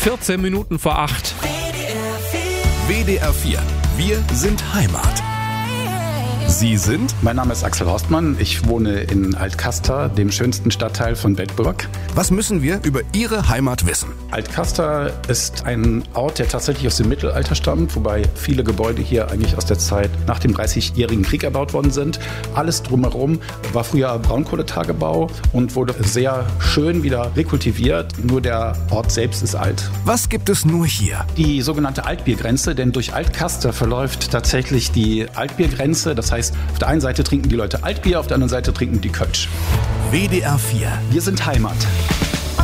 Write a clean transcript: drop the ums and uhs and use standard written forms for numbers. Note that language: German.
14 Minuten vor 8. WDR 4. Wir sind Heimat. Sie sind? Mein Name ist Axel Horstmann. Ich wohne in Altkaster, dem schönsten Stadtteil von Bedburg. Was müssen wir über Ihre Heimat wissen? Altkaster ist ein Ort, der tatsächlich aus dem Mittelalter stammt, wobei viele Gebäude hier eigentlich aus der Zeit nach dem 30-jährigen Krieg erbaut worden sind. Alles drumherum war früher Braunkohletagebau und wurde sehr schön wieder rekultiviert. Nur der Ort selbst ist alt. Was gibt es nur hier? Die sogenannte Altbiergrenze, denn durch Altkaster verläuft tatsächlich die Altbiergrenze. Das heißt, auf der einen Seite trinken die Leute Altbier, auf der anderen Seite trinken die Kölsch. WDR 4. Wir sind Heimat.